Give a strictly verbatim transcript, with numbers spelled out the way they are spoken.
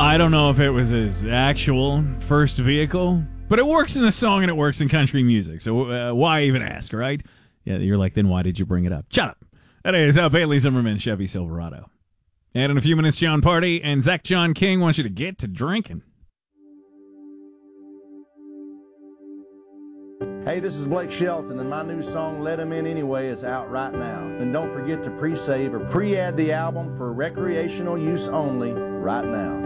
I don't know if it was his actual first vehicle, but it works in the song and it works in country music. So uh, why even ask, right? Yeah, you're like, then why did you bring it up? Shut up. That is uh, Bailey Zimmerman, Chevy Silverado. And in a few minutes, John Party and Zach John King wants you to get to drinking. Hey, this is Blake Shelton, and my new song, Let 'Em In Anyway, is out right now. And don't forget to pre-save or pre-add the album for recreational use only right now.